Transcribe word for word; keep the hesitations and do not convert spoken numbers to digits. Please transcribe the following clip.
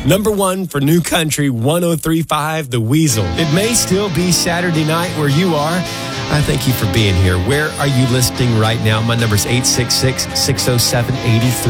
Number one for New Country one oh three point five, The Weasel. It may still be Saturday night where you are. I thank you for being here. Where are you listening right now? My number is eight six six, six oh seven, eight three